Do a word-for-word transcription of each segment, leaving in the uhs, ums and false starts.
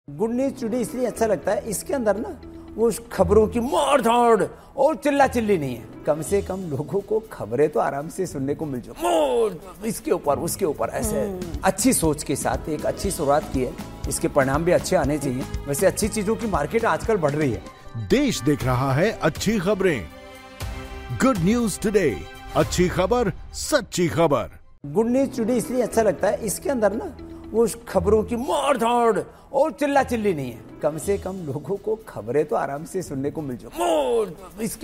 Good news today इसलिए अच्छा लगता है, इसके अंदर ना वो खबरों की मार धाड़ और चिल्ला चिल्ली नहीं है। कम से कम लोगों को खबरें तो आराम से सुनने को मिल जाए, इसके ऊपर उसके ऊपर ऐसे अच्छी सोच के साथ एक अच्छी शुरुआत की है। इसके परिणाम भी अच्छे आने चाहिए। वैसे अच्छी चीजों की मार्केट आजकल बढ़ रही है। देश देख रहा है अच्छी खबरें। गुड न्यूज टुडे, अच्छी खबर सच्ची खबर। गुड न्यूज टुडे इसलिए अच्छा लगता है, इसके अंदर ना वो खबरों की मार धाड़ और चिल्ला चिल्ली नहीं है। कम से कम लोगों को खबरें तो आराम से सुनने को मिल जाए, इसकी।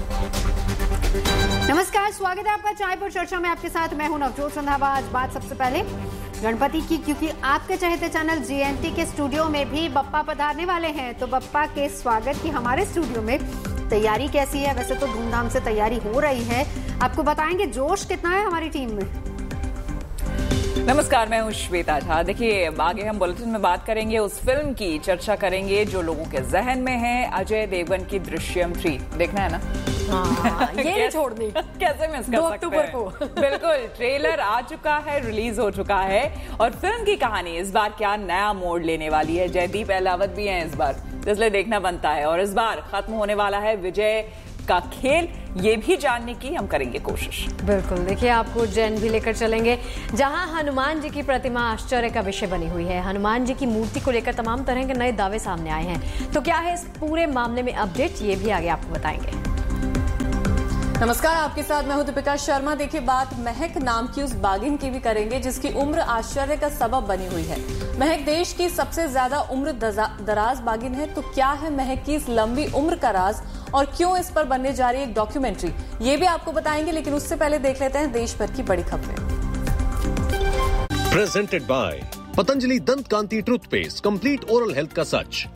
नमस्कार, स्वागत है आपका चाय पर चर्चा में। आपके साथ मैं हूं नवजोत रंधावा। आज बात सबसे पहले गणपति की, क्योंकि आपके चहेते चैनल जीएनटी के स्टूडियो में भी बप्पा पधारने वाले हैं। तो बप्पा के स्वागत की हमारे स्टूडियो में तैयारी कैसी है? वैसे तो धूमधाम से तैयारी हो रही है, आपको बताएंगे जोश कितना है हमारी टीम में। नमस्कार, मैं हूं श्वेता झा। देखिए, आगे हम बुलेटिन में बात करेंगे, उस फिल्म की चर्चा करेंगे जो लोगों के जहन में है, अजय देवगन की दृश्यम थ्री। देखना है ना? हाँ, ये नहीं छोड़नी। कैसे मिस कर सकते हैं? को बिल्कुल, ट्रेलर आ चुका है, रिलीज हो चुका है और फिल्म की कहानी इस बार क्या नया मोड़ लेने वाली है। जयदीप अहलावत भी हैं इस बार, इसलिए देखना बनता है। और इस बार खत्म होने वाला है विजय का खेल, ये भी जानने की हम करेंगे कोशिश। बिल्कुल, देखिए आपको उज्जैन भी लेकर चलेंगे, जहां हनुमान जी की प्रतिमा आश्चर्य का विषय बनी हुई है। हनुमान जी की मूर्ति को लेकर तमाम तरह के नए दावे सामने आए हैं। तो क्या है इस पूरे मामले में अपडेट, ये भी आगे आपको बताएंगे। नमस्कार, आपके साथ मैं हूं दीपिका शर्मा। देखिए, बात महक नाम की उस बाघिन की भी करेंगे जिसकी उम्र आश्चर्य का सबब बनी हुई है। महक देश की सबसे ज्यादा उम्र दराज बाघिन है। तो क्या है महक की इस लंबी उम्र का राज और क्यों इस पर बनने जा रही है एक डॉक्यूमेंट्री, ये भी आपको बताएंगे। लेकिन उससे पहले देख लेते हैं देश भर की बड़ी खबरें। प्रेजेंटेड बाय पतंजलि दंत कांति टूथपेस्ट, कंप्लीट ओरल हेल्थ का सच।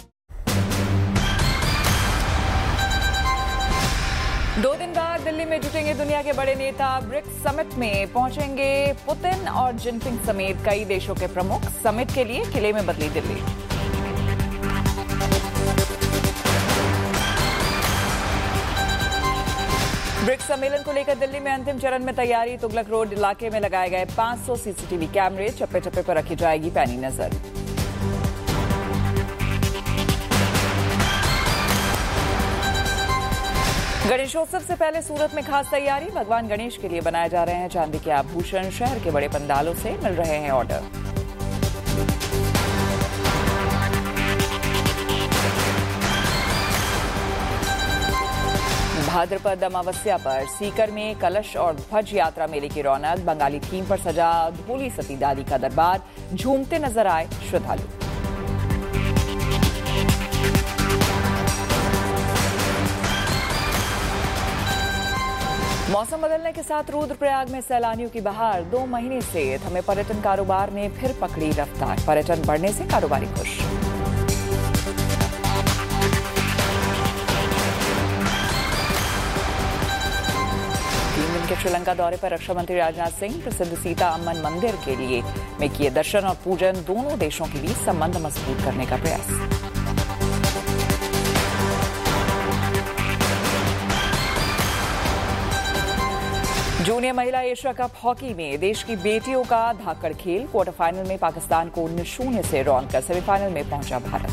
दो दिन बाद दिल्ली में जुटेंगे दुनिया के बड़े नेता। ब्रिक्स समिट में पहुंचेंगे पुतिन और जिनपिंग समेत कई देशों के प्रमुख। समिट के लिए किले में बदली दिल्ली। ब्रिक्स सम्मेलन को लेकर दिल्ली में अंतिम चरण में तैयारी। तुगलक रोड इलाके में लगाए गए पाँच सौ सीसीटीवी कैमरे, चप्पे चप्पे पर रखी जाएगी पैनी नजर। गणेशोत्सव से पहले सूरत में खास तैयारी। भगवान गणेश के लिए बनाए जा रहे हैं चांदी के आभूषण। शहर के बड़े पंडालों से मिल रहे हैं ऑर्डर। भाद्रपद अमावस्या पर सीकर में कलश और ध्वज यात्रा मेले की रौनक। बंगाली थीम पर सजा धोली सती दादी का दरबार, झूमते नजर आए श्रद्धालु। मौसम बदलने के साथ रुद्रप्रयाग में सैलानियों की बहार। दो महीने से थमे पर्यटन कारोबार ने फिर पकड़ी रफ्तार। पर्यटन बढ़ने से कारोबारी खुश। तीन दिन के श्रीलंका दौरे पर रक्षा मंत्री राजनाथ सिंह प्रसिद्ध सीता अम्मन मंदिर के लिए में किए दर्शन और पूजन। दोनों देशों के बीच संबंध मजबूत करने का प्रयास। जूनियर महिला एशिया कप हॉकी में देश की बेटियों का धाकड़ खेल। क्वार्टर फाइनल में पाकिस्तान को उन्नीस शून्य से रौंद कर सेमीफाइनल में पहुंचा भारत।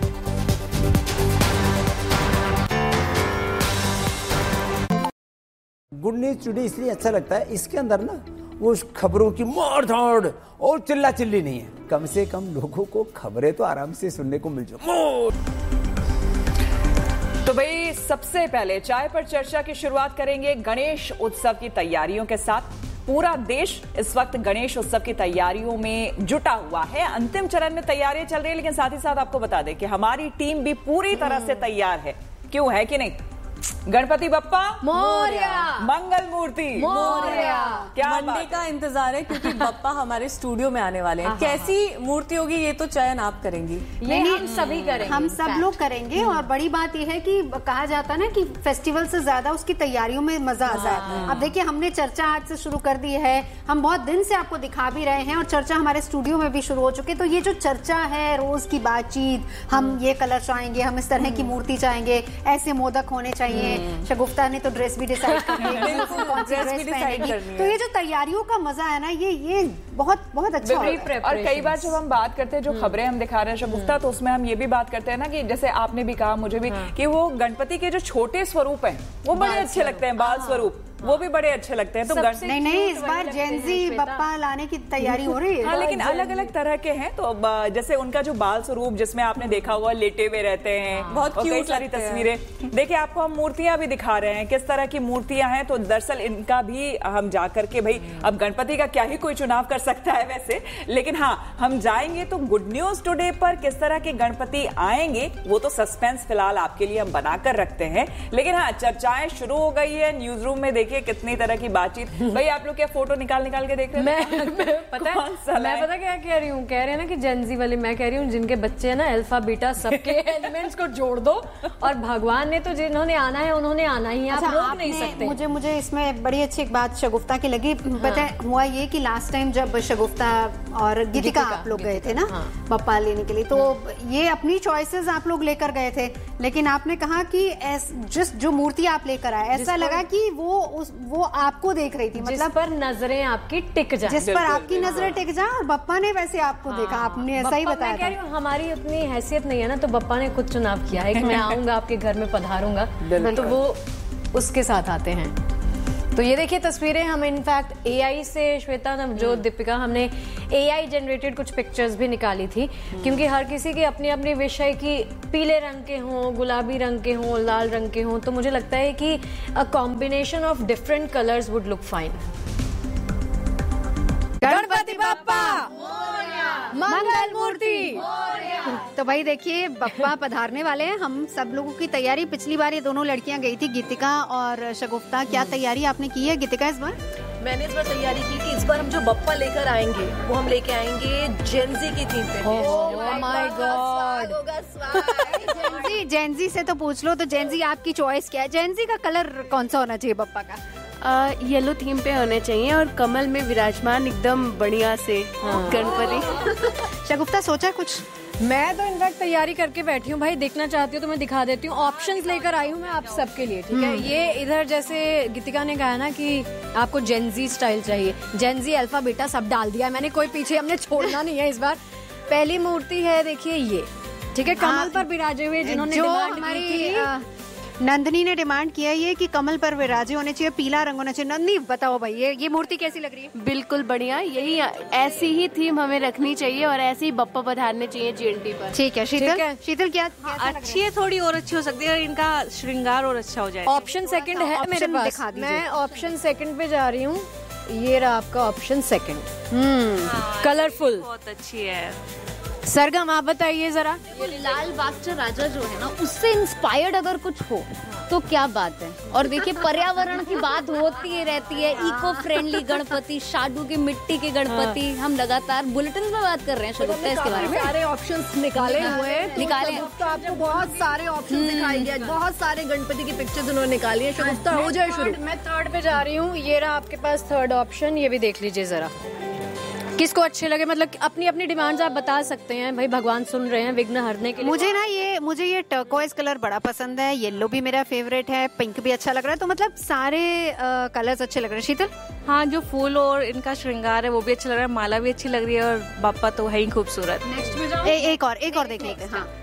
गुड न्यूज टुडे इसलिए अच्छा लगता है, इसके अंदर ना वो खबरों की मार धाड़ और चिल्ला चिल्ली नहीं है। कम से कम लोगों को खबरें तो आराम से सुनने को मिल जाए। तो भाई, सबसे पहले चाय पर चर्चा की शुरुआत करेंगे गणेश उत्सव की तैयारियों के साथ। पूरा देश इस वक्त गणेश उत्सव की तैयारियों में जुटा हुआ है। अंतिम चरण में तैयारियां चल रही है, लेकिन साथ ही साथ आपको बता दें कि हमारी टीम भी पूरी तरह से तैयार है। क्यों है कि नहीं? गणपति बप्पा मोरया, मंगल मूर्ति मोरया। क्या मंडे का इंतजार है, क्योंकि बप्पा हमारे स्टूडियो में आने वाले हैं। कैसी मूर्ति होगी ये तो चयन आप करेंगी? ये हम सभी करेंगे, हम सब लोग करेंगे। और बड़ी बात यह है कि कहा जाता है ना कि फेस्टिवल से ज्यादा उसकी तैयारियों में मजा आता है। अब देखिए, हमने चर्चा आज से शुरू कर दी है, हम बहुत दिन से आपको दिखा भी रहे हैं और चर्चा हमारे स्टूडियो में भी शुरू हो चुकी है। तो ये जो चर्चा है, रोज की बातचीत, हम ये कलर चाहेंगे, हम इस तरह की मूर्ति चाहेंगे, ऐसे मोदक होने चाहिए, हैं, शगुफ्ता ने तो ड्रेस भी डिसाइड कर ली है, कौन सी ड्रेस पहनेगी। तो ये जो तैयारियों का मजा है ना, ये ये बहुत बहुत अच्छा होता है। और कई बार जब हम बात करते हैं जो खबरें हम दिखा रहे हैं शगुफ्ता, तो उसमें हम ये भी बात करते हैं ना कि जैसे आपने भी कहा, मुझे भी, कि वो गणपति के जो छोटे स्वरूप हैं वो बड़े अच्छे लगते हैं, बाल स्वरूप वो भी बड़े अच्छे लगते हैं। तो नहीं नहीं इस बार जेंजी बप्पा लाने की तैयारी हो रही है। हाँ, लेकिन अलग अलग तरह के हैं। तो जैसे उनका जो बाल स्वरूप जिसमें आपने देखा हुआ लेटे हुए रहते हैं, बहुत कई सारी तस्वीरें। देखिए आपको हम मूर्तियां भी दिखा रहे हैं, किस तरह की मूर्तियां हैं। तो दरअसल इनका भी हम जा करके, भाई अब गणपति का क्या ही कोई चुनाव कर सकता है वैसे, लेकिन हाँ हम जाएंगे तो गुड न्यूज टुडे पर किस तरह के गणपति आएंगे वो तो सस्पेंस फिलहाल आपके लिए हम बनाकर रखते हैं। लेकिन हाँ, चर्चाएं शुरू हो गई है न्यूज रूम में। देखिए कितनी तरह की बातचीत। भाई आप लोग क्या फोटो निकाल निकाल के देख रहे हैं? मैं, मैं पता है मैं पता क्या कह रही हूँ, कह रहे हैं ना कि जेंजी वाली, मैं कह रही हूँ जिनके बच्चे हैं ना अल्फा बीटा सबके एलिमेंट्स को जोड़ दो, और भगवान ने तो जिन्होंने आना है उन्होंने आना ही है, आप रोक नहीं सकते। मुझे मुझे इसमें बड़ी अच्छी एक बात शगुफ्ता की लगी। पता है हुआ ये कि लास्ट टाइम जब शगुफ्ता और गीतिका आप लोग गए थे ना बप्पा लेने के लिए, तो ये अपनी चॉइसेस आप लोग लेकर गए थे, लेकिन आपने कहा कि जिस जो मूर्ति आप लेकर आए, ऐसा लगा कि वो उस वो आपको देख रही थी, मतलब पर नजरें आपकी टिक जाए, जिस पर आपकी नजरें टिक जाए, और बप्पा ने वैसे आपको हाँ, देखा, आपने ऐसा ही बताया था। हमारी उतनी हैसियत नहीं है ना, तो बप्पा ने खुद चुनाव किया है कि मैं आऊंगा आपके घर में पधारूंगा, तो वो उसके साथ आते हैं। तो ये देखिए तस्वीरें हम इनफैक्ट एआई से, श्वेता नवजोत दीपिका, हमने एआई जनरेटेड कुछ पिक्चर्स भी निकाली थी, क्योंकि हर किसी की अपनी अपनी विषय की, पीले रंग के हों, गुलाबी रंग के हों, लाल रंग के हों, तो मुझे लगता है कि a combination of different colours would look fine. Ganpati Bappa मंगल मूर्ति। तो भाई देखिए बप्पा पधारने वाले हैं, हम सब लोगों की तैयारी। पिछली बार ये दोनों लड़कियां गई थी, गीतिका और शगुफ्ता, क्या तैयारी आपने की है गीतिका इस बार? मैंने इस बार तैयारी की कि इस बार हम जो बप्पा लेकर आएंगे वो हम लेके आएंगे जेंजी की थीम पे। Oh my God, Gen Z Gen Z से तो पूछ लो, तो जेंजी आपकी चॉइस क्या है? जेंजी का कलर कौन सा होना चाहिए बप्पा का? येलो थीम पे होने चाहिए और कमल में विराजमान एकदम बढ़िया से गणपति। शगुफ्ता सोचा कुछ? मैं तो इनफैक्ट तैयारी करके बैठी हूँ भाई, देखना चाहती हूँ तो मैं दिखा देती हूँ। ऑप्शंस लेकर आई हूँ मैं आप सबके लिए, ठीक है? ये इधर जैसे गीतिका ने कहा ना कि आपको जेंजी स्टाइल चाहिए, जेंजी अल्फा बीटा सब डाल दिया मैंने, कोई पीछे हमने छोड़ना नहीं है इस बार। पहली मूर्ति है देखिए ये, ठीक है, कमल पर विराजे हुए, जिन्होंने जो हमारी नंदनी ने डिमांड किया ये कि कमल पर विराजे होने चाहिए, पीला रंग होना चाहिए। नंदनी बताओ भाई, ये ये मूर्ति कैसी लग रही है? बिल्कुल बढ़िया, यही ऐसी ही थीम हमें रखनी चाहिए और ऐसे ही बप्पा पधारने चाहिए जीएनटी पर। ठीक है शीतल, शीतल क्या अच्छी है? थोड़ी और अच्छी हो सकती है, इनका श्रृंगार और अच्छा हो जाए। ऑप्शन सेकंड है मेरे पास, मैं ऑप्शन सेकंड पे जा रही हूँ। ये रहा आपका ऑप्शन सेकंड, हम्म कलरफुल, बहुत अच्छी है। सरगम आप बताइए जरा। ये लाल बागचा राजा जो है ना, उससे इंस्पायर्ड अगर कुछ हो तो क्या बात है। और देखिए पर्यावरण की बात होती है रहती है, इको फ्रेंडली गणपति, शाडू की मिट्टी के गणपति, हम लगातार बुलेटिन में बात कर रहे हैं शगुफ्ता इसके बारे में। सारे ऑप्शंस निकाले हुए निकाले तो आपको बहुत सारे ऑप्शन दिखाई दिया, बहुत सारे गणपति की पिक्चर्स उन्होंने निकाली है। शगुफ्ता हो जाए शुरू। मैं थर्ड पे जा रही हूँ, ये रहा आपके पास थर्ड ऑप्शन, ये भी देख लीजिए जरा किसको अच्छे लगे, मतलब अपनी अपनी डिमांड्स आप बता सकते हैं भाई, भगवान सुन रहे हैं विघ्न हरने के लिए। मुझे ना ये मुझे ये टर्कोइज कलर बड़ा पसंद है, येलो भी मेरा फेवरेट है, पिंक भी अच्छा लग रहा है, तो मतलब सारे कलर्स अच्छे लग रहे हैं। शीतल? हाँ, जो फूल और इनका श्रृंगार है वो भी अच्छा लग रहा है, माला भी अच्छी लग रही है और बाप्पा तो है ही खूबसूरत। नेक्स्ट में जाओ, एक और एक और देख लेते हैं। हाँ,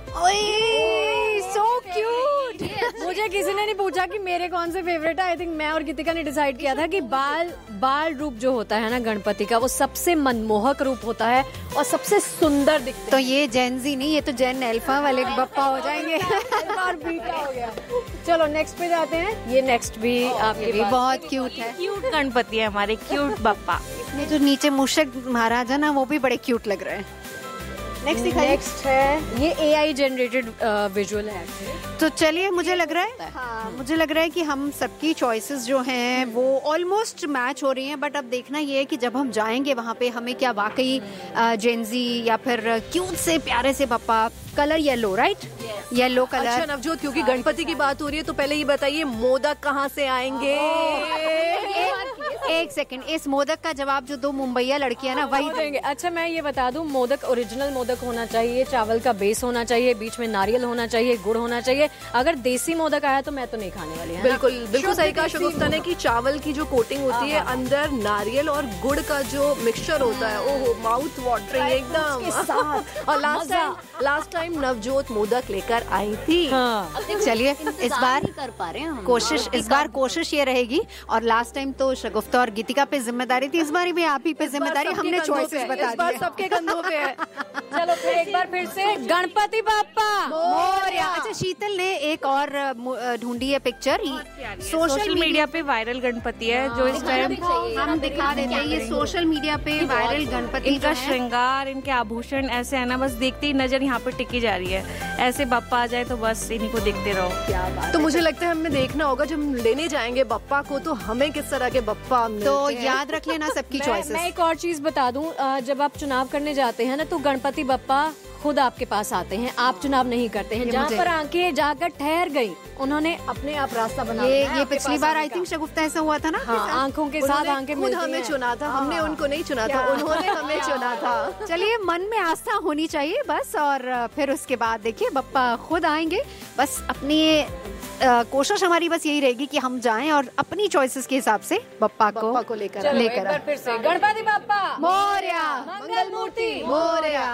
सो क्यूट। मुझे किसी ने नहीं पूछा कि मेरे कौन से फेवरेट है। आई थिंक मैं और गीतिका ने डिसाइड किया था कि बाल बाल रूप जो होता है ना गणपति का, वो सबसे मनमोहक रूप होता है और सबसे सुंदर दिखते। तो ये जेंजी नहीं, ये तो जेन अल्फा वाले बप्पा हो जाएंगे। और बीटा हो गया। चलो नेक्स्ट पे जाते हैं। ये नेक्स्ट भी आपके भी बहुत क्यूट है, क्यूट गणपति है हमारे, क्यूट बप्पा। ये जो नीचे मूषक महाराज है ना, वो भी बड़े क्यूट लग रहे हैं। नेक्स्ट नेक्स्ट है, ये एआई जनरेटेड विजुअल है। तो चलिए, मुझे लग रहा है हाँ, मुझे लग रहा है कि हम सबकी चॉइसेस जो हैं वो ऑलमोस्ट मैच हो रही हैं, बट अब देखना ये है कि जब हम जाएंगे वहाँ पे हमें क्या वाकई जेंजी या फिर क्यूट से प्यारे से Bappa. Colour yellow, right? Yellow colour. अच्छा नवजोत, क्योंकि गणपति की बात हो रही है तो पहले ये बताइए मोदक कहाँ से आएंगे? एक सेकंड, इस मोदक का जवाब जो दो मुंबईया लड़कियां ना वही देंगे। अच्छा मैं ये बता दूं, मोदक ओरिजिनल मोदक होना चाहिए, चावल का बेस होना चाहिए, बीच में नारियल होना चाहिए, गुड़ होना चाहिए। अगर देसी मोदक आया तो मैं तो नहीं खाने वाली। बिल्कुल बिल्कुल सही कहा शगुफ्ता ने कि चावल की जो कोटिंग होती है, अंदर नारियल और गुड़ का जो मिक्सचर होता है, ओहो माउथ वाटरिंग एकदम। और last time last time Navjot modak लेकर आई थी। चलिए इस बार कर पा रहे हैं कोशिश इस बार कोशिश ये रहेगी। और लास्ट टाइम तो शगुफ्ता और गीतिका पे जिम्मेदारी थी, इस बार भी आप ही पे जिम्मेदारी। हमने चॉइसेस बता दी, इस बार सबके कंधों पे है। चलो फिर एक बार फिर से गणपति बाप्पा मोरया। अच्छा शीतल ने एक और ढूंढी है पिक्चर, सोशल मीडिया पे वायरल गणपति है जो इस टाइम हम दिखा देते हैं। ये सोशल मीडिया पे वायरल गणपति, इनका श्रृंगार, इनके आभूषण ऐसे है ना, बस देखते ही नजर यहाँ पे टिकी जा रही है। ऐसे बप्पा आ जाए तो बस इन्हीं को देखते रहो। क्या बात तो मुझे लगता है हमें देखना होगा जब हम लेने जाएंगे बप्पा को तो हमें किस तरह के बप्पा मिलते तो हैं। याद रख लेना सबकी चॉइसेस। मैं एक और चीज बता दूं, जब आप चुनाव करने जाते हैं ना तो गणपति बप्पा खुद आपके पास आते हैं, आप चुनाव नहीं करते हैं। जहाँ पर आंखें जाकर ठहर गई, उन्होंने अपने आप रास्ता बना ये ये पिछली बार आई थिंक शगुफ्ता ऐसा हुआ था ना। हाँ, आंखों के साथ आंखें खुद हमें चुना था, हमने उनको नहीं चुना था, उन्होंने हमें चुना था। चलिए मन में आस्था होनी चाहिए बस, और फिर उसके बाद देखिए बप्पा खुद आएंगे। बस अपनी कोशिश हमारी बस यही रहेगी कि हम जाएं और अपनी चॉइसेस के हिसाब से बप्पा को, बप्पा को लेकर लेकर फिर से गणपति बाप्पा मोरया, मंगल मूर्ति मोरया।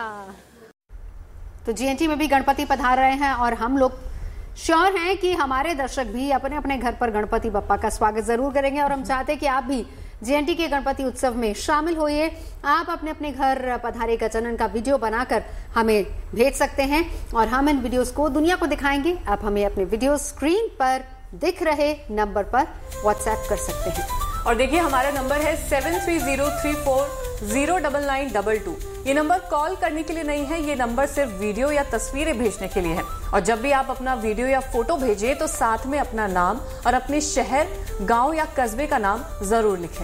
तो जीएनटी में भी गणपति पधार रहे हैं और हम लोग श्योर हैं कि हमारे दर्शक भी अपने अपने घर पर गणपति बप्पा का स्वागत जरूर करेंगे। और हम चाहते हैं कि आप भी जीएनटी के गणपति उत्सव में शामिल होइए। आप अपने अपने घर पधारे गजानन का वीडियो बनाकर हमें भेज सकते हैं और हम इन वीडियोस को दुनिया को दिखाएंगे। आप हमें अपने वीडियो स्क्रीन पर दिख रहे नंबर पर व्हाट्सएप कर सकते हैं। और देखिए हमारा नंबर है seven three zero three four zero double nine double two. ये नंबर कॉल करने के लिए नहीं है, ये नंबर सिर्फ वीडियो या तस्वीरें भेजने के लिए है। और जब भी आप अपना वीडियो या फोटो भेजें तो साथ में अपना नाम और अपने शहर, गांव या कस्बे का नाम जरूर लिखें।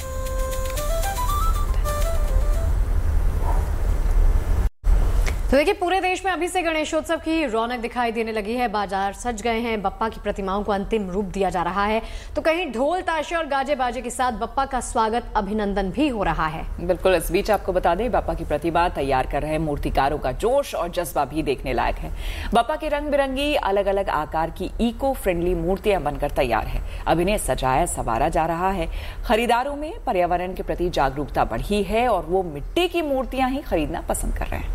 तो देखिए पूरे देश में अभी से गणेशोत्सव की रौनक दिखाई देने लगी है। बाजार सज गए हैं, बप्पा की प्रतिमाओं को अंतिम रूप दिया जा रहा है। तो कहीं ढोल ताशे और गाजे बाजे के साथ बप्पा का स्वागत, अभिनंदन भी हो रहा है। बिल्कुल, इस बीच आपको बता दें बप्पा की प्रतिमा तैयार कर रहे मूर्तिकारों का जोश और जज्बा भी देखने लायक है। बप्पा की रंग बिरंगी अलग अलग आकार की इको फ्रेंडली मूर्तियां बनकर तैयार है। अब इन्हें सजाया संवारा जा रहा है। खरीदारों में पर्यावरण के प्रति जागरूकता बढ़ी है और वो मिट्टी की मूर्तियां ही खरीदना पसंद कर रहे हैं।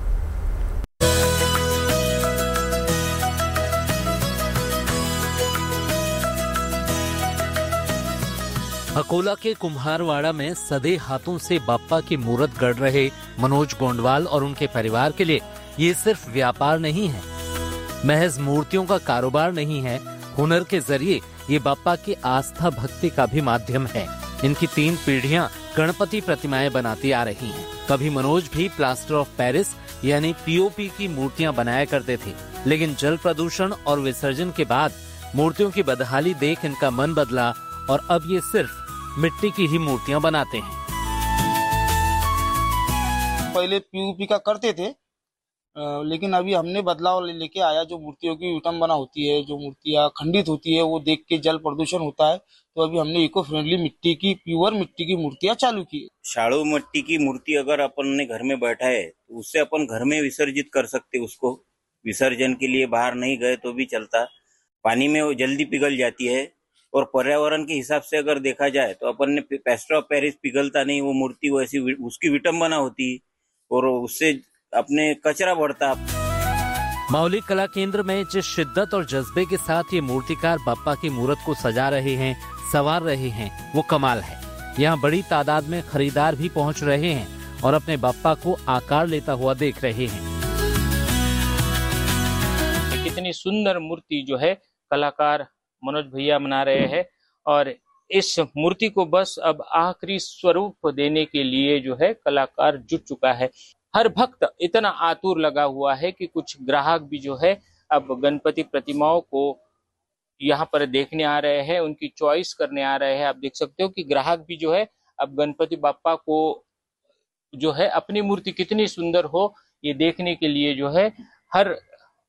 अकोला के कुम्हारवाड़ा में सदे हाथों से बाप्पा की मूर्त गढ़ रहे मनोज गोंडवाल और उनके परिवार के लिए ये सिर्फ व्यापार नहीं है, महज मूर्तियों का कारोबार नहीं है। हुनर के जरिए ये बाप्पा की आस्था भक्ति का भी माध्यम है। इनकी तीन पीढ़ियां गणपति प्रतिमाएं बनाती आ रही हैं। कभी मनोज भी प्लास्टर ऑफ पेरिस यानी पीओपी की मूर्तियां बनाया करते थे, लेकिन जल प्रदूषण और विसर्जन के बाद मूर्तियों की बदहाली देख इनका मन बदला और अब ये सिर्फ मिट्टी की ही मूर्तियां बनाते हैं। पहले पीओपी का करते थे, लेकिन अभी हमने बदलाव लेके आया। जो मूर्तियों की विटंबना होती है, जो मूर्तियां खंडित होती है, वो देख के जल प्रदूषण होता है, तो अभी हमने इको फ्रेंडली मिट्टी की, प्योर मिट्टी की मूर्तियां चालू की। शाड़ू मिट्टी की मूर्ति अगर अपन ने घर में बैठाए तो उससे अपन घर में विसर्जित कर सकते। उसको विसर्जन के लिए बाहर नहीं गए तो भी चलता। पानी में वो जल्दी पिघल जाती है और पर्यावरण के हिसाब से अगर देखा जाए तो अपन ने प्लास्टर ऑफ पेरिस पिघलता नहीं, वो मूर्ति वैसी उसकी विटंबना होती और उससे अपने कचरा बढ़ता। माउली कला केंद्र में जिस शिद्दत और जज्बे के साथ ये मूर्तिकार बाप्पा की मूर्त को सजा रहे हैं, संवार रहे हैं, वो कमाल है। यहाँ बड़ी तादाद में खरीदार भी पहुँच रहे हैं और अपने बाप्पा को आकार लेता हुआ देख रहे हैं। कितनी सुंदर मूर्ति जो है कलाकार मनोज भैया बना रहे हैं और इस मूर्ति को बस अब आखिरी स्वरूप देने के लिए जो है कलाकार जुट चुका है। हर भक्त इतना आतुर लगा हुआ है कि कुछ ग्राहक भी जो है अब गणपति प्रतिमाओं को यहाँ पर देखने आ रहे हैं, उनकी चॉइस करने आ रहे हैं। आप देख सकते हो कि ग्राहक भी जो है अब गणपति बाप्पा को जो है अपनी मूर्ति कितनी सुंदर हो ये देखने के लिए जो है हर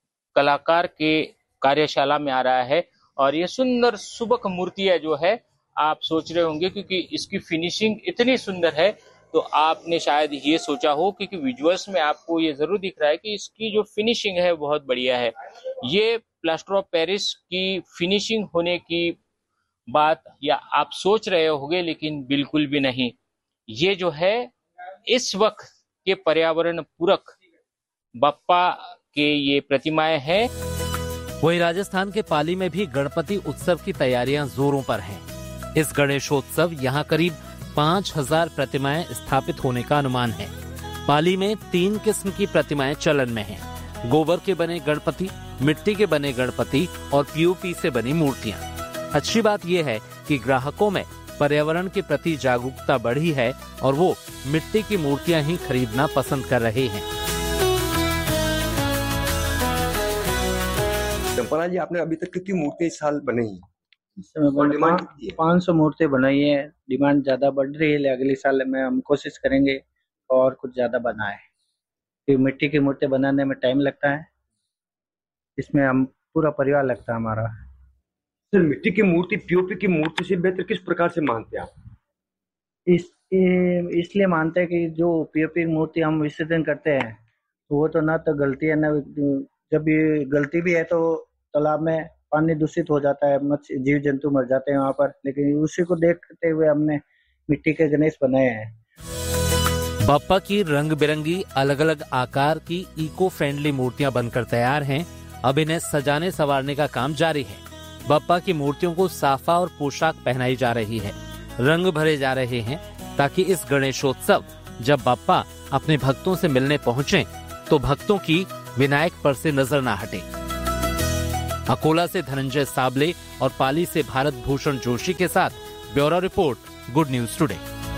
कलाकार के कार्यशाला में आ रहा है और ये सुंदर सुबक मूर्तियां जो है आप सोच रहे होंगे क्योंकि इसकी फिनिशिंग इतनी सुंदर है, तो आपने शायद ये सोचा हो क्योंकि विजुअल्स में आपको ये जरूर दिख रहा है कि इसकी जो फिनिशिंग है बहुत बढ़िया है। ये प्लास्टर ऑफ पेरिस की फिनिशिंग होने की बात या आप सोच रहे होंगे, लेकिन बिल्कुल भी नहीं। ये जो है इस वक्त के पर्यावरण पूरक बप्पा के ये प्रतिमाएं हैं। वहीं राजस्थान के पाली में भी गणपति उत्सव की तैयारियां जोरों पर हैं। इस गणेशोत्सव यहाँ करीब पाँच हजार प्रतिमाएं स्थापित होने का अनुमान है। पाली में तीन किस्म की प्रतिमाएं चलन में हैं। गोबर के बने गणपति, मिट्टी के बने गणपति और पीओपी से बनी मूर्तियां। अच्छी बात यह है कि ग्राहकों में पर्यावरण के प्रति जागरूकता बढ़ी है और वो मिट्टी की मूर्तियां ही खरीदना पसंद कर रहे हैं। चंपला जी, आपने अभी तक कितनी मूर्ति इस साल बनाई है? पाँच सौ मूर्ति बनाई है। डिमांड ज्यादा बढ़ रही है, अगले साल में हम कोशिश करेंगे और कुछ ज्यादा बनाए। फिर मिट्टी की मूर्ति बनाने में टाइम लगता है, इसमें हम पूरा परिवार लगता है हमारा। सर, मिट्टी की मूर्ति पीओपी की मूर्ति से बेहतर किस प्रकार से मानते हैं आप? इस इसलिए मानते हैं कि जो पीओपी मूर्ति हम विसर्जन करते हैं तो वो तो ना तो गलती है, ना जब ये गलती भी है तो तालाब में पानी दूषित हो जाता है, मत्स्य जीव जंतु मर जाते हैं वहाँ पर। लेकिन उसी को देखते हुए हमने मिट्टी के गणेश बनाए हैं। बप्पा की रंग बिरंगी अलग अलग आकार की इको फ्रेंडली मूर्तियां बनकर तैयार हैं। अब इन्हें सजाने संवारने का काम जारी है। बप्पा की मूर्तियों को साफा और पोशाक पहनाई जा रही है, रंग भरे जा रहे हैं ताकि इस गणेशोत्सव जब बप्पा अपने भक्तों से मिलने पहुंचे तो भक्तों की विनायक पर से नजर ना हटे। अकोला से धनंजय साबले और पाली से भारत भूषण जोशी के साथ bureau report, good news today.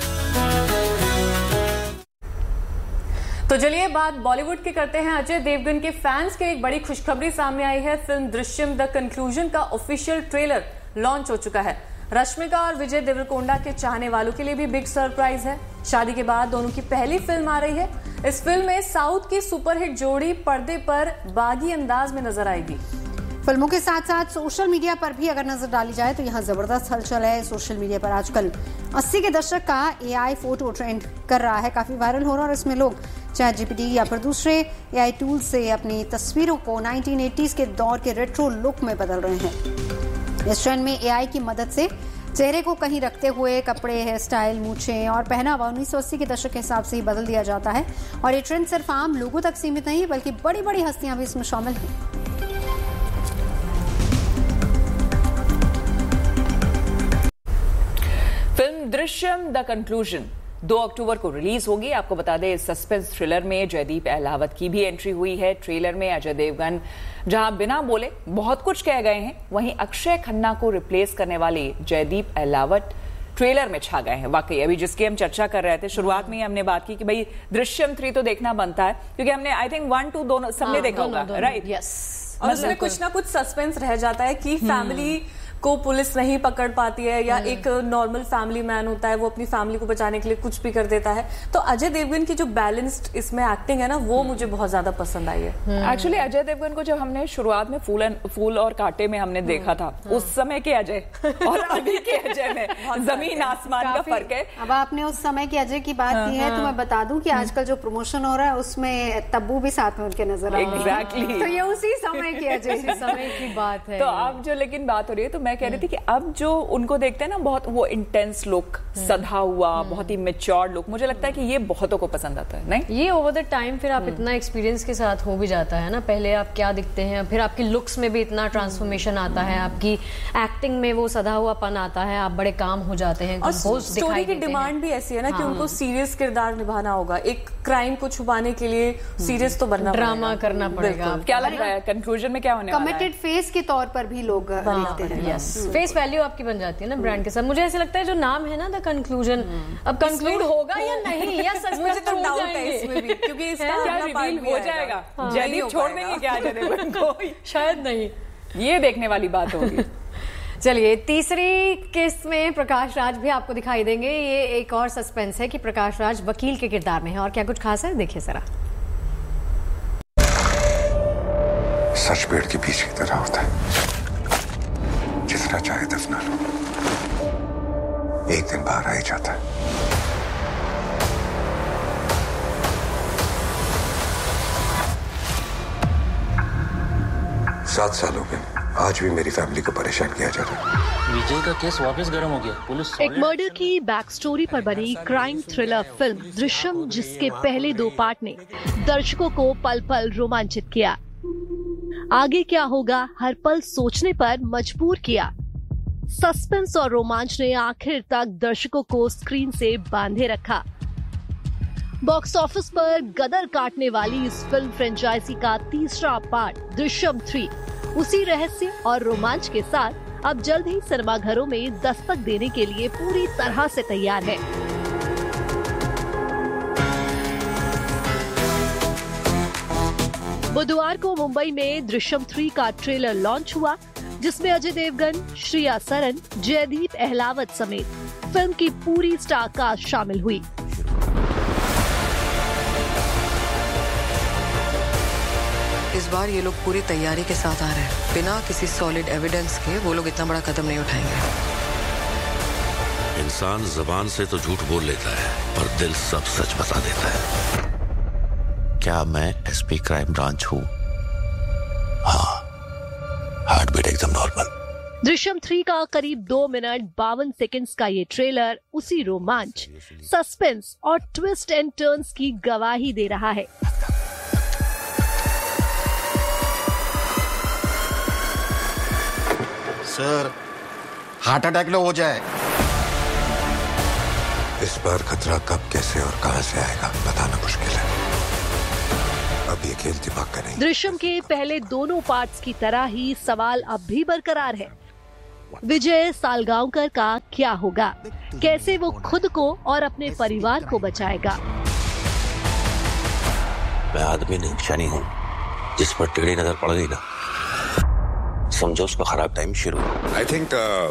तो चलिए बात बॉलीवुड की करते हैं। अजय देवगन के फैंस के एक बड़ी खुशखबरी सामने आई है। फिल्म दृश्यम द कंक्लूजन का ऑफिशियल ट्रेलर लॉन्च हो चुका है। रश्मिका और विजय देवरकोंडा के चाहने वालों के लिए भी बिग सरप्राइज है। शादी के बाद दोनों की पहली फिल्म आ रही है। इस फिल्म में साउथ की सुपरहिट जोड़ी पर्दे पर बागी अंदाज में नजर आएगी। फिल्मों के साथ साथ सोशल मीडिया पर भी अगर नजर डाली जाए तो यहाँ जबरदस्त हलचल है। सोशल मीडिया पर आजकल अस्सी के दशक का एआई फोटो ट्रेंड कर रहा है, काफी वायरल हो रहा है और इसमें लोग चैट जीपीटी या फिर दूसरे एआई टूल से अपनी तस्वीरों को नाइनटीन एटीज़ के दौर के रेट्रो लुक में बदल रहे हैं। इस ट्रेंड में एआई की मदद से चेहरे को कहीं रखते हुए कपड़े, हेयर स्टाइल, मूछें और पहनावा उन्नीस सौ अस्सी के दशक के हिसाब से ही बदल दिया जाता है। और ये ट्रेंड सिर्फ आम लोगों तक सीमित नहीं बल्कि बड़ी बड़ी हस्तियां भी इसमें शामिल हैं। फिल्म दृश्यम द कंक्लूजन दो अक्टूबर को रिलीज होगी। आपको बता दें, इस सस्पेंस थ्रिलर में जयदीप अहलावत की भी एंट्री हुई है। ट्रेलर में अजय देवगन जहां बिना बोले बहुत कुछ कह गए हैं, वहीं अक्षय खन्ना को रिप्लेस करने वाले जयदीप अहलावत ट्रेलर में छा गए हैं। वाकई अभी जिसकी हम चर्चा कर रहे थे, शुरुआत में ही हमने बात की कि भाई दृश्यम थ्री तो देखना बनता है, क्योंकि हमने आई थिंक वन टू दोनों सबने देखा होगा, राइट? यस। और उसमें कुछ ना कुछ सस्पेंस रह जाता है कि फैमिली को पुलिस नहीं पकड़ पाती है या एक नॉर्मल फैमिली मैन होता है, वो अपनी फैमिली को बचाने के लिए कुछ भी कर देता है। तो अजय देवगन की जो बैलेंस्ड इसमें एक्टिंग है ना, वो मुझे बहुत ज्यादा पसंद आई है। एक्चुअली अजय देवगन को जब हमने शुरुआत में फूल फूल और कांटे में हमने देखा था, उस समय के अजय और अभी के अजय में जमीन आसमान का फर्क है। अब आपने उस समय के अजय की बात की है तो मैं बता दूं कि आजकल जो प्रमोशन हो रहा है उसमें तब्बू भी साथ में उनके नजर आ रहे हैं। एग्जैक्टली। तो ये उसी समय के अजय समय की बात है। तो अब जो लेकिन बात हो रही है, तो मैं कह रही थी कि अब जो उनको देखते हैं ना, बहुत वो इंटेंस लुक, सधा हुआ, बहुत ही मैच्योर्ड लुक, मुझे लगता है कि ये बहुतों को पसंद आता है। नहीं, ये ओवर द टाइम फिर आप इतना एक्सपीरियंस के साथ हो भी जाता है ना। पहले आप क्या दिखते हैं, फिर आपकी लुक्स में भी इतना ट्रांसफॉर्मेशन आता है, आपकी एक्टिंग में वो सधा हुआपन आता है, आप बड़े काम हो जाते हैं। और स्टोरी की डिमांड भी ऐसी है ना कि उनको सीरियस किरदार निभाना होगा। एक क्राइम को छुपाने के लिए सीरियस तो बनना, ड्रामा करना पड़ेगा। क्या लगता है कंक्लूजन में क्या होने वाला है? कमिटेड फेस के तौर पर भी लोग देखते हैं। यस, फेस वैल्यू आपकी बन जाती है ना ब्रांड के साथ। मुझे ऐसे लगता है जो नाम है ना द कंक्लूजन, अब कंक्लूड होगा या नहीं, या सच मुझे तो डाउट है इसमें भी, क्योंकि इसका क्या रिवील हो जाएगा? जयदीप छोड़ देंगे क्या अजय देवगन को? शायद नहीं, ये देखने वाली बात होगी। चलिए, तीसरी केस में प्रकाश राज भी आपको दिखाई देंगे। ये एक और सस्पेंस है कि प्रकाश राज वकील के किरदार में है, और क्या कुछ खास है देखिए जरा। सच पेड़ के बीच की तरह होता है, जितना चाहे दफना लो। एक दिन बाहर आ ही जाता है। सात साल हो गए, आज भी मेरी फैमिली को परेशान किया जा रहा है। विजय का केस वापस गर्म हो गया। पुलिस एक मर्डर की बैक स्टोरी पर बनी क्राइम थ्रिलर फिल्म दृश्यम, जिसके पहले दो पार्ट ने दर्शकों को पल पल रोमांचित किया। आगे क्या होगा हर पल सोचने पर मजबूर किया। सस्पेंस और रोमांच ने आखिर तक दर्शकों को स्क्रीन से बांधे रखा। बॉक्स ऑफिस पर गदर काटने वाली इस फिल्म फ्रेंचाइजी का तीसरा पार्ट दृश्यम थ्री उसी रहस्य और रोमांच के साथ अब जल्द ही सिनेमाघरों में दस्तक देने के लिए पूरी तरह से तैयार है। बुधवार को मुंबई में दृश्यम थ्री का ट्रेलर लॉन्च हुआ, जिसमें अजय देवगन, श्रेया सरन, जयदीप अहलावत समेत फिल्म की पूरी स्टार कास्ट शामिल हुई। इस बार ये लोग पूरी तैयारी के साथ आ रहे हैं। बिना किसी सॉलिड एविडेंस के वो लोग इतना बड़ा कदम नहीं उठाएंगे। इंसान जुबान से तो झूठ बोल लेता है, पर दिल सब सच बता देता है। क्या मैं एसपी क्राइम ब्रांच हूँ? हाँ, हार्ट बीट एकदम नॉर्मल। दृश्यम थ्री का करीब दो मिनट बावन सेकंड्स का ये ट्रेलर उसी रोमांच, सस्पेंस और ट्विस्ट एंड टर्न्स की गवाही दे रहा है। सर, हार्ट अटैक लो हो जाए। इस बार खतरा कब, कैसे और कहां से आएगा बताना मुश्किल है। अब ये खेल दिमाग का नहीं। दृश्यम के पहले दोनों पार्ट्स की तरह ही सवाल अब भी बरकरार है। विजय सालगांवकर का क्या होगा? कैसे वो खुद को और अपने परिवार को बचाएगा? मैं आदमी नहीं, शनि हूँ। जिस पर टेढ़ी नजर पड़ गई ना, समझो उसका खराब टाइम शुरू। आई थिंक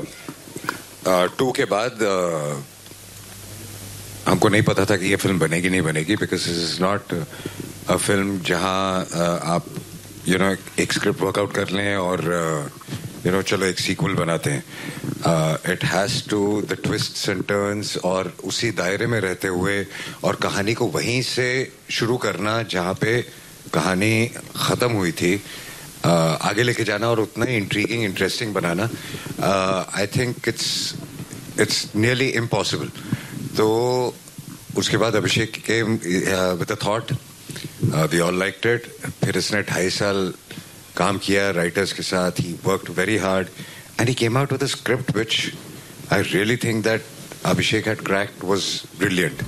टू के बाद uh, हमको नहीं पता था कि ये फिल्म बनेगी नहीं बनेगी, because this is not a film जहां uh, आप यू you नो know, एक स्क्रिप्ट वर्कआउट कर लें और यू नो चलो एक सीक्वल बनाते हैं। It has to the twists and turns और उसी दायरे में रहते हुए और कहानी को वहीं से शुरू करना जहां पे कहानी खत्म हुई थी, Uh, आगे लेके जाना और उतना ही intriguing interesting banana, I think it's it's nearly impossible. तो उसके बाद अभिषेक के with a thought, we all liked it. फिर इसने ढाई साल काम किया राइटर्स के साथ, he worked very hard and he came out with a script which I really think that Abhishek had cracked was brilliant.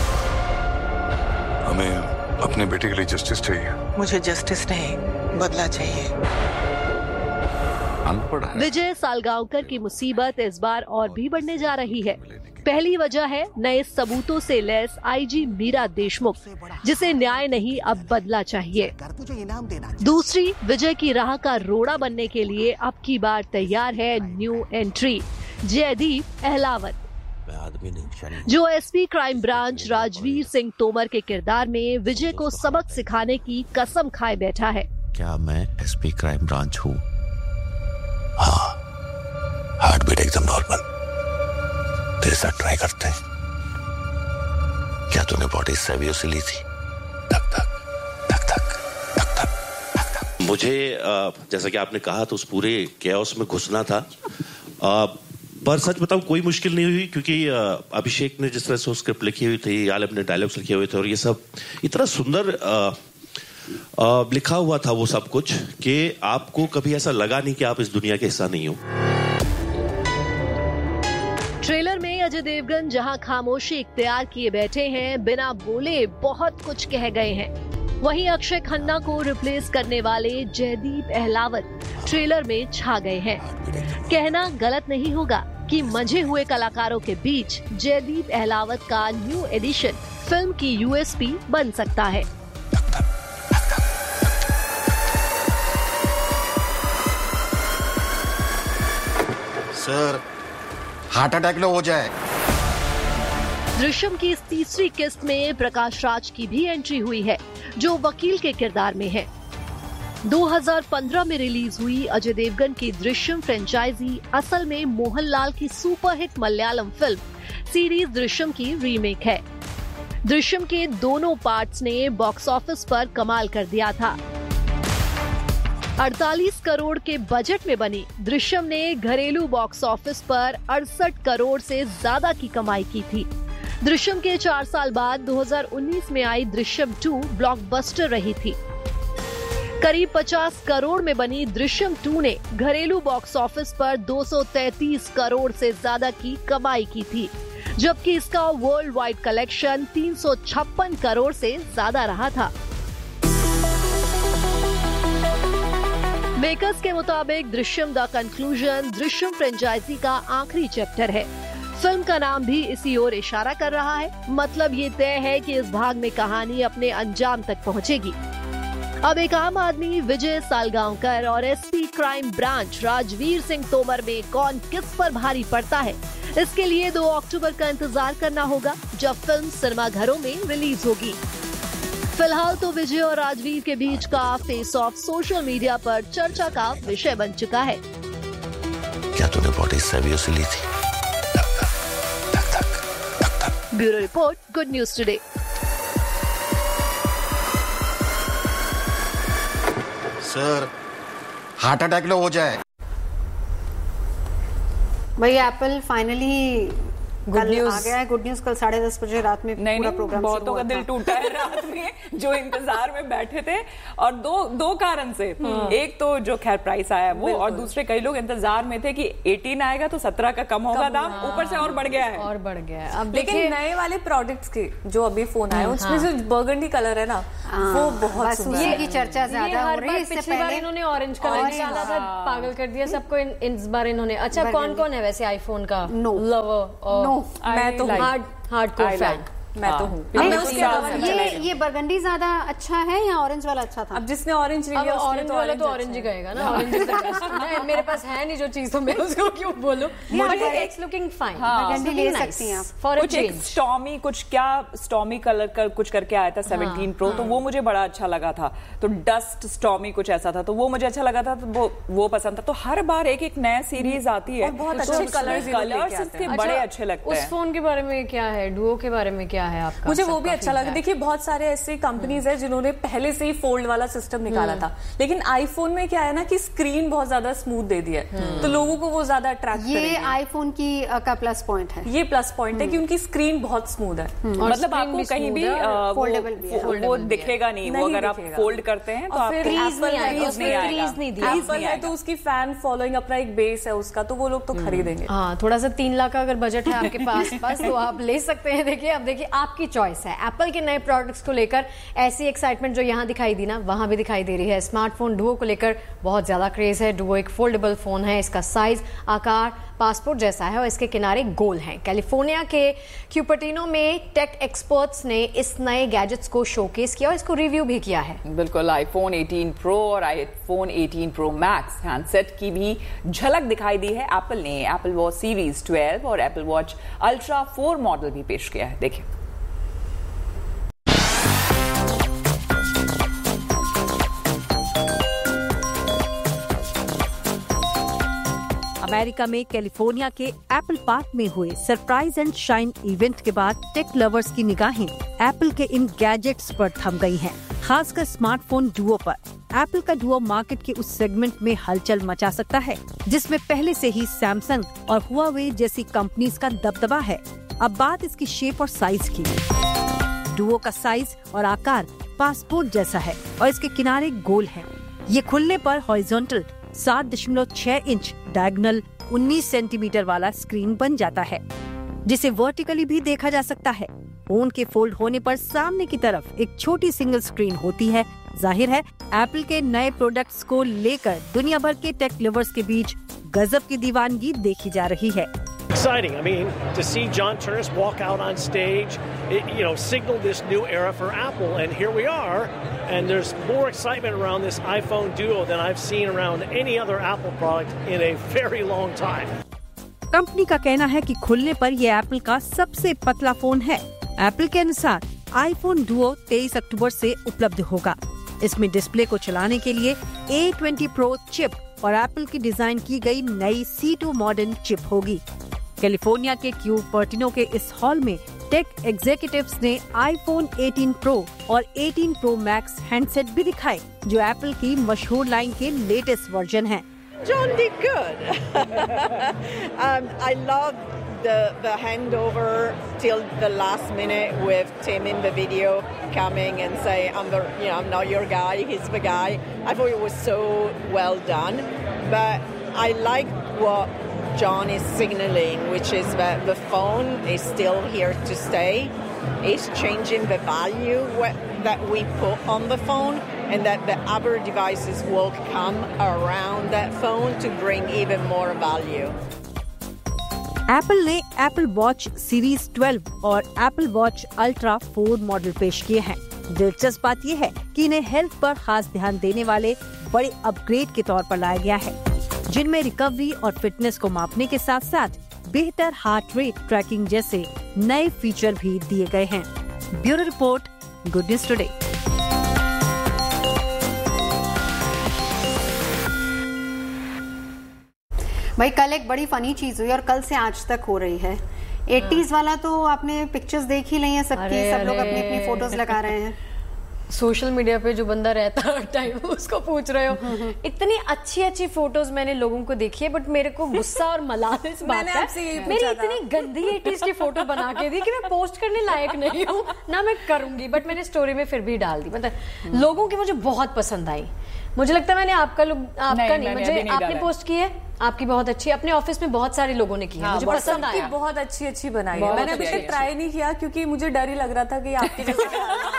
हमें अपने बेटे के लिए जस्टिस चाहिए। मुझे जस्टिस नहीं, बदला चाहिए। विजय सालगांवकर की मुसीबत इस बार और भी बढ़ने जा रही है। पहली वजह है नए सबूतों से लैस आईजी मीरा देशमुख, जिसे न्याय नहीं अब बदला चाहिए। दूसरी, विजय की राह का रोड़ा बनने के लिए अब की बार तैयार है न्यू एंट्री जयदीप अहलावत, जो SP crime branch Rajveer Singh Tomar के किरदार में विजय को सबक सिखाने की कसम खाए बैठा है। क्या मैं एसपी क्राइम ब्रांच हूँ? हाँ, हार्ट बीट एकदम नॉर्मल। तेरे साथ ट्राई करते हैं। क्या तूने बॉडी सेवियो से ली थी? धक धक धक धक धक धक धक धक। मुझे जैसा कि आपने कहा तो उस पूरे कैओस में घुसना था, पर सच बताऊं कोई मुश्किल नहीं हुई, क्योंकि अभिषेक ने जिस तरह से स्क्रिप्ट लिखी हुई थी, याल अपने डायलॉग्स लिखे हुए थे और ये सब इतना सुंदर आ, आ, लिखा हुआ था वो सब कुछ कि आपको कभी ऐसा लगा नहीं कि आप इस दुनिया के हिस्सा नहीं हो। ट्रेलर में अजय देवगन जहां खामोशी इख्तियार किए बैठे हैं, बिना बोले बहुत कुछ कह गए हैं, वहीं अक्षय खन्ना को रिप्लेस करने वाले जयदीप अहलावत ट्रेलर में छा गए हैं। कहना गलत नहीं होगा कि मंझे हुए कलाकारों के बीच जयदीप अहलावत का न्यू एडिशन फिल्म की यूएसपी बन सकता है। सर, हार्ट अटैक लो हो जाए। दृश्यम की इस तीसरी किस्त में प्रकाश राज की भी एंट्री हुई है, जो वकील के किरदार में है। दो हज़ार पंद्रह में रिलीज हुई अजय देवगन की दृश्यम फ्रेंचाइजी असल में मोहनलाल की superhit Malayalam film series Drishyam की रीमेक है। दृश्यम के दोनों पार्ट्स ने बॉक्स ऑफिस पर कमाल कर दिया था। अड़तालीस करोड़ के बजट में बनी दृश्यम ने घरेलू बॉक्स ऑफिस पर अड़सठ करोड़ से ज्यादा की कमाई की थी। दृश्यम के चार साल बाद दो हज़ार उन्नीस में आई दृश्यम टू ब्लॉकबस्टर रही थी। करीब पचास करोड़ में बनी दृश्यम टू ने घरेलू बॉक्स ऑफिस पर दो सौ तैंतीस करोड़ से ज्यादा की कमाई की थी, जबकि इसका वर्ल्ड वाइड कलेक्शन तीन सौ छप्पन करोड़ से ज्यादा रहा था। मेकर्स के मुताबिक Drishyam the conclusion Drishyam franchise का आखिरी चैप्टर है। फिल्म का नाम भी इसी ओर इशारा कर रहा है, मतलब ये तय है कि इस भाग में कहानी अपने अंजाम तक पहुंचेगी। अब एक आम आदमी विजय सालगांवकर और SP crime branch Rajveer Singh Tomar में कौन किस पर भारी पड़ता है, इसके लिए दो अक्टूबर का इंतजार करना होगा, जब फिल्म सिनेमाघरों में रिलीज होगी। फिलहाल तो विजय और राजवीर के बीच का फेस ऑफ सोशल मीडिया पर चर्चा का विषय बन चुका है। क्या तूने बॉडी सेवियो से ली थी? Bureau report, good news today. Sir heart attack लो हो जाए। भाई एप्पल फाइनली गुड न्यूज आ गया है। गुड न्यूज कल साढ़े दस बजे रात में नहीं, पूरा नहीं, प्रोग्राम बहुतों का दिल टूटा है रात में जो इंतजार में बैठे थे, और दो दो कारण से। एक तो जो खैर प्राइस आया वो, और दूसरे कई लोग इंतजार में थे कि अठारह आएगा तो सत्रह का कम होगा दाम, ऊपर से और बढ़ गया है और बढ़ गया है। अब लेकिन नए वाले प्रोडक्ट्स के जो अभी फोन आए उसमें जो बर्गंडी कलर है ना, वो बहुत सुंदर है। की चर्चा ज्यादा हो रही है। इससे पिछली बार इन्होंने ऑरेंज कलर निकाला था, पागल कर दिया सबको। इस बार इन्होंने अच्छा कौन कौन है वैसे आईफोन का लवर? नो, मैं तो हार्ड हार्डकोर फैन मैं तो हूँ। ये ये बर्गंडी ज्यादा अच्छा है या ऑरेंज वाला अच्छा था? अब जिसने ऑरेंज लिया ऑरेंज वाला तो ऑरेंज ही कहेगा ना। Orange is the best. मेरे पास है नहीं जो चीज, तो मैं उसको क्यों बोलूं? It's looking fine. बर्गंडी ले सकती हैं आप फॉर अ चेंज। स्टॉमी कुछ क्या स्टॉमी कलर का कुछ करके आया था सेवनटीन प्रो, तो वो मुझे बड़ा अच्छा लगा था। तो डस्ट स्टॉमी कुछ ऐसा था, तो वो मुझे अच्छा लगा था, तो वो वो पसंद था। तो हर बार एक एक नया सीरीज आती है, बहुत अच्छे कलर्स कलर्स इसके बड़े अच्छे लगते हैं। उस फोन के बारे में क्या है, डुओ के बारे में क्या है आपका? मुझे वो भी अच्छा लगा। देखिए बहुत सारे ऐसे कंपनीज है जिन्होंने पहले से ही फोल्ड वाला सिस्टम निकाला था, लेकिन आईफोन में क्या है ना कि स्क्रीन बहुत ज्यादा स्मूथ दे दिया है, तो लोगों को वो ज्यादा अट्रैक्ट करेगी। ये आईफोन की का प्लस पॉइंट है। ये प्लस पॉइंट है कि उनकी स्क्रीन बहुत स्मूथ है, मतलब आपको कहीं भी फोल्डेबल भी वो दिखेगा नहीं, वो अगर आप फोल्ड करते हैं तो आप एप्पल है तो उसकी फैन फॉलोइंग अपना एक बेस है उसका, तो वो लोग तो खरीदेंगे। हाँ, थोड़ा सा तीन लाख का अगर बजट है आपके पास बस तो आप ले सकते हैं। देखिए अब देखिए आपकी चॉइस है। एप्पल के नए प्रोडक्ट्स को लेकर ऐसी एक्साइटमेंट जो यहाँ दिखाई दी ना, वहां भी दिखाई दे रही है। स्मार्टफोन डुओ को लेकर बहुत ज्यादा क्रेज है। डुओ एक फोल्डेबल फोन है, इसका साइज आकार पासपोर्ट जैसा है और इसके किनारे गोल हैं। कैलिफोर्निया के क्यूपर्टिनो में टेक एक्सपर्ट्स ने इस नए गैजेट्स को शोकेस किया और इसको रिव्यू भी किया है। बिल्कुल, आईफोन एटीन प्रो और iPhone eighteen pro max handset की भी झलक दिखाई दी है एप्पल ने। एप्पल वॉच सीरीज ट्वेल्व और Apple watch ultra four model भी पेश किया है। देखिए अमेरिका में कैलिफोर्निया के एप्पल पार्क में हुए सरप्राइज एंड शाइन इवेंट के बाद टेक लवर्स की निगाहें एप्पल के इन गैजेट्स पर थम गई हैं, खासकर स्मार्टफोन डुओ पर। एप्पल का डुओ मार्केट के उस सेगमेंट में हलचल मचा सकता है जिसमें पहले से ही सैमसंग और हुआवे जैसी कंपनीज का दबदबा है। अब बात इसकी शेप और साइज की। डुओ का साइज और आकार पासपोर्ट जैसा है और इसके किनारे गोल हैं। ये खुलने पर हॉरिजॉन्टल सात दशमलव छह इंच डायगोनल उन्नीस सेंटीमीटर वाला स्क्रीन बन जाता है, जिसे वर्टिकली भी देखा जा सकता है। फोन के फोल्ड होने पर सामने की तरफ एक छोटी सिंगल स्क्रीन होती है। जाहिर है एप्पल के नए प्रोडक्ट्स को लेकर दुनिया भर के टेक लवर्स के बीच गजब की दीवानगी देखी जा रही है। Exciting. I mean, to see John Ternus walk out on stage, it, you know, signaled this new era for Apple, and here we are. And there's more excitement around this iPhone Duo than I've seen around any other Apple product in a very long time. Company का कहना है कि खुलने पर ये Apple का सबसे पतला फोन है। एप्पल के अनुसार आईफोन डुओ तेईस अक्टूबर से उपलब्ध होगा। इसमें डिस्प्ले को चलाने के लिए ए ट्वेंटी प्रो चिप और एप्पल की डिजाइन की गई नई सी टू मॉडर्न चिप होगी। कैलिफोर्निया के क्यूपर्टिनो के इस हॉल में टेक एग्जीक्यूटिव्स ने आईफोन एटीन प्रो और एटीन प्रो मैक्स हैंडसेट भी दिखाए, जो एप्पल की मशहूर लाइन के लेटेस्ट वर्जन हैं। John did good. um, I love the the handover till the last minute with Tim in the video coming and say, "I'm the, you know, I'm not your guy. He's the guy." I thought it was so well done, but I like what John is signaling, which is that the phone is still here to stay. It's changing the value that we put on the phone, and that the other devices will come around that phone to bring even more value. Apple ने Apple watch series twelve और Apple watch ultra four model पेश किए हैं। दिलचस्प बात यह है कि इन्हें हेल्थ पर खास ध्यान देने वाले बड़े अपग्रेड के तौर पर लाया गया है, जिनमें रिकवरी और फिटनेस को मापने के साथ साथ बेहतर हार्ट रेट ट्रैकिंग जैसे नए फीचर भी दिए गए हैं। Bureau report, good news today. भाई कल एक बड़ी फनी चीज हुई और कल से आज तक हो रही है। एटीज़ वाला तो आपने पिक्चर्स देख ही ली हैं सबकी, सब लोग अपनी अपनी फोटोज लगा रहे हैं। सोशल मीडिया पे जो बंदा रहता है हर टाइम उसको पूछ रहे हो। इतनी अच्छी अच्छी फोटोज मैंने लोगों को देखी है, बट मेरे को गुस्सा और मलाल इस बात है, मेरी इतनी गंदी एटीज़ की फोटो बना के दी कि मैं पोस्ट करने लायक नहीं हूँ, ना मैं करूंगी, बट मैंने स्टोरी में फिर भी डाल दी। मतलब लोगों की मुझे बहुत पसंद आई। मुझे लगता है मैंने आपका लोग आपका नहीं, नहीं मुझे आपने पोस्ट की है, आपकी बहुत अच्छी, अपने ऑफिस में बहुत सारे लोगों ने की है। हाँ, मुझे पसंद आया, बहुत अच्छी अच्छी बनाई है। मैंने अभी तक ट्राई नहीं किया क्योंकि मुझे डर ही लग रहा था कि आपके जैसे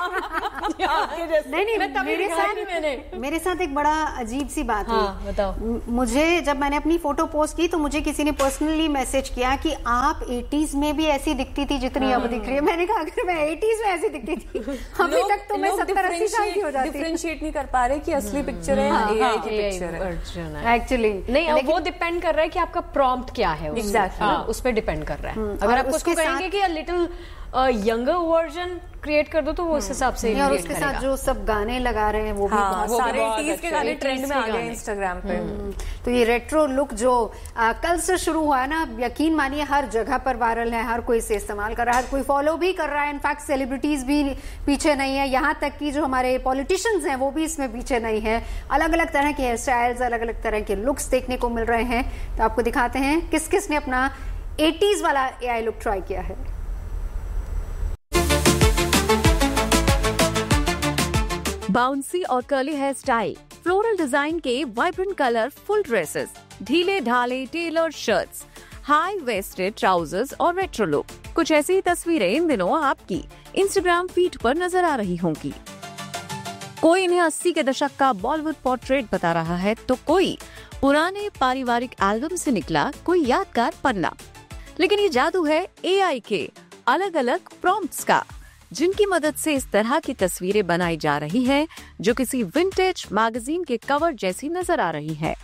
नहीं नहीं मेरे साथ मेरे साथ एक बड़ा अजीब सी बात हुई। हाँ, बताओ। मुझे जब मैंने अपनी फोटो पोस्ट की तो मुझे किसी ने पर्सनली मैसेज किया कि आप एटीज़ में भी ऐसी दिखती थी जितनी अब दिख रही है। मैंने कहा अगर मैं एटीज़ में ऐसी दिखती थी अभी तक तो मैं सत्तर अस्सी साल की हो जाती। डिफरेंशिएट नहीं कर पा रहे कि असली पिक्चर है या एआई की पिक्चर है। एक्चुअली नहीं, वो डिपेंड कर रहा है कि आपका प्रॉम्प्ट क्या है। एग्जैक्टली, उस पर डिपेंड कर रहा है। अगर आप उसको कहेंगे कि लिटिल यंगर वर्जन क्रिएट कर दो तो वो उस हिसाब से। और उसके साथ जो सब गाने लगा रहे हैं वो भी हाँ, बहुत सारे एटीज़ के गाने ट्रेंड में आ गए इंस्टाग्राम पे। तो ये रेट्रो लुक जो आ, कल से शुरू हुआ है ना, यकीन मानिए हर जगह पर वायरल है, हर कोई इसे इस्तेमाल कर रहा है, हर कोई फॉलो भी कर रहा है। इनफैक्ट सेलिब्रिटीज भी पीछे नहीं है, यहाँ तक कि जो हमारे पॉलिटिशियंस हैं वो भी इसमें पीछे नहीं है। अलग अलग तरह के हेयर स्टाइल्स, अलग अलग तरह के लुक्स देखने को मिल रहे हैं। तो आपको दिखाते हैं किस किस ने अपना एटीज़ वाला एआई लुक ट्राई किया है। बाउंसी और curly hair style, floral design के वाइब्रेंट कलर फुल ड्रेसेस, ढीले ढाले Taylor shirts, high waisted trousers और रेट्रो लुक। कुछ ऐसी तस्वीरें इन दिनों आपकी इंस्टाग्राम फीड पर नजर आ रही होंगी। कोई इन्हें अस्सी के दशक का बॉलीवुड पोर्ट्रेट बता रहा है, तो कोई पुराने पारिवारिक एल्बम से निकला कोई यादगार पन्ना। लेकिन ये जादू है एआई के अलग अलग प्रॉम्प्ट्स का, जिनकी मदद से इस तरह की तस्वीरें बनाई जा रही हैं जो किसी विंटेज मैगजीन के कवर जैसी नजर आ रही है।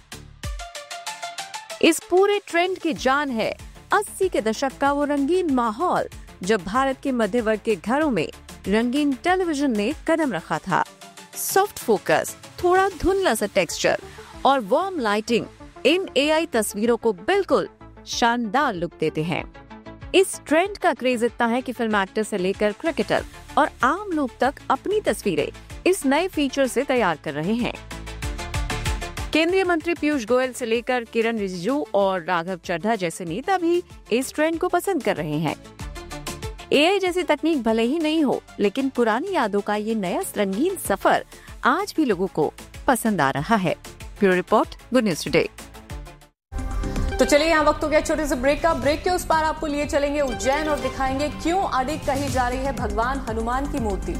इस पूरे ट्रेंड की जान है अस्सी के दशक का वो रंगीन माहौल जब भारत के मध्य वर्ग के घरों में रंगीन टेलीविजन ने कदम रखा था। सॉफ्ट फोकस, थोड़ा धुंधला सा टेक्सचर और वार्म लाइटिंग इन एआई तस्वीरों को बिल्कुल शानदार लुक देते हैं। इस ट्रेंड का क्रेज इतना है कि फिल्म एक्टर से लेकर क्रिकेटर और आम लोग तक अपनी तस्वीरें इस नए फीचर से तैयार कर रहे हैं। केंद्रीय मंत्री पीयूष गोयल से लेकर किरण रिजिजू और राघव चड्ढा जैसे नेता भी इस ट्रेंड को पसंद कर रहे हैं। एआई जैसी तकनीक भले ही नहीं हो, लेकिन पुरानी यादों का ये नया रंगीन सफर आज भी लोगों को पसंद आ रहा है। Bureau report, good news today. तो चलिए यहाँ वक्त हो गया छोटे से ब्रेक का। ब्रेक के उस पार आपको लिए चलेंगे उज्जैन और दिखाएंगे क्यों अडिग कही जा रही है भगवान हनुमान की मूर्ति।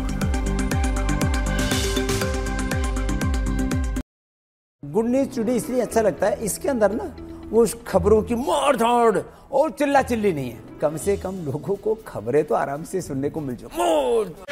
गुड न्यूज टुडे इसलिए अच्छा लगता है, इसके अंदर ना वो खबरों की मार धाड़ और चिल्ला चिल्ली नहीं है। कम से कम लोगों को खबरें तो आराम से सुनने को मिल जाए।